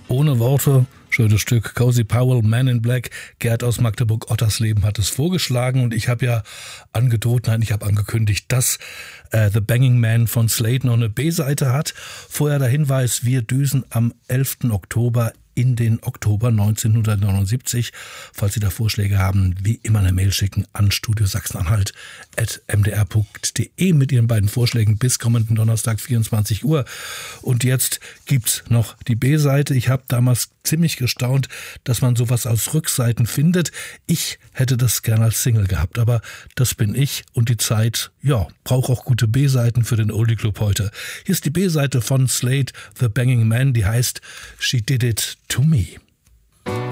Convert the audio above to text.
Ohne Worte, schönes Stück. Cozy Powell, Man in Black. Gerd aus Magdeburg-Ottersleben hat es vorgeschlagen und ich habe ja angekündigt, dass The Banging Man von Slade noch eine B-Seite hat. Vorher der Hinweis, wir düsen am 11. Oktober in den Oktober 1979. Falls Sie da Vorschläge haben, wie immer eine Mail schicken an studiosachsenanhalt@mdr.de mit Ihren beiden Vorschlägen bis kommenden Donnerstag 24 Uhr. Und jetzt gibt's noch die B-Seite. Ich habe damals ziemlich gestaunt, dass man sowas aus Rückseiten findet. Ich hätte das gerne als Single gehabt, aber das bin ich und die Zeit, braucht auch gute B-Seiten für den Oldie Club heute. Hier ist die B-Seite von Slade, The Banging Man, die heißt She Did It To Me.